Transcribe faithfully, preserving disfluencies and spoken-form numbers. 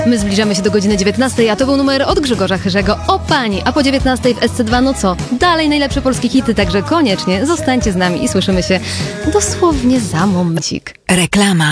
My zbliżamy się do godziny dziewiętnastej, a to był numer od Grzegorza Chyrzego o pani, a po dziewiętnastej w S C dwa, no co? Dalej najlepsze polskie hity, także koniecznie zostańcie z nami i słyszymy się dosłownie za momencik. Reklama.